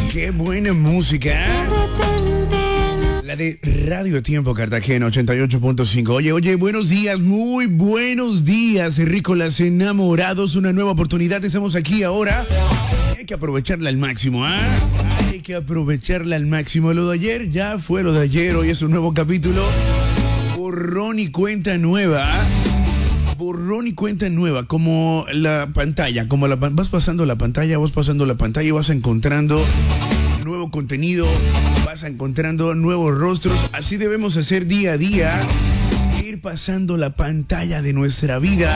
Qué buena música. La de Radio Tiempo Cartagena 88.5. Oye, buenos días, muy buenos días, Rícolas enamorados. Una nueva oportunidad, estamos aquí ahora. Hay que aprovecharla al máximo, Hay que aprovecharla al máximo. Lo de ayer ya fue lo de ayer. Hoy es un nuevo capítulo. Borrón y cuenta nueva. Borrón y cuenta nueva, como la pantalla, vas pasando la pantalla y vas encontrando nuevo contenido, vas encontrando nuevos rostros. Así debemos hacer día a día, ir pasando la pantalla de nuestra vida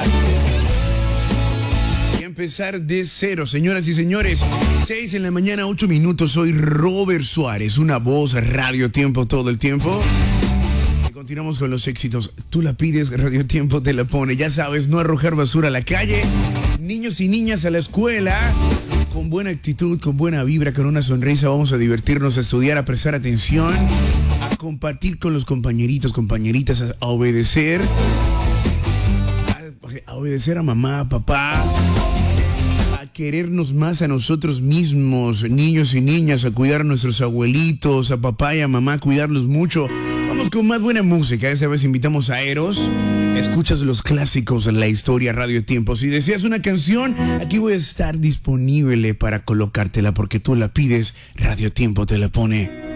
y empezar de cero. Señoras y señores, 6 en la mañana, 8 minutos. Soy Robert Suárez, una voz, Radio Tiempo todo el tiempo. Continuamos con los éxitos. Tú la pides, Radio Tiempo te la pone. Ya sabes, no arrojar basura a la calle. Niños y niñas a la escuela. Con buena actitud, con buena vibra, con una sonrisa. Vamos a divertirnos, a estudiar, a prestar atención, a compartir con los compañeritos, compañeritas, a obedecer. A obedecer a mamá, a papá. A querernos más a nosotros mismos, niños y niñas, a cuidar a nuestros abuelitos, a papá y a mamá, a cuidarlos mucho. Vamos con más buena música. Esta vez invitamos a Eros. Escuchas los clásicos de la historia, Radio Tiempo. Si deseas una canción, aquí voy a estar disponible para colocártela, porque tú la pides, Radio Tiempo te la pone.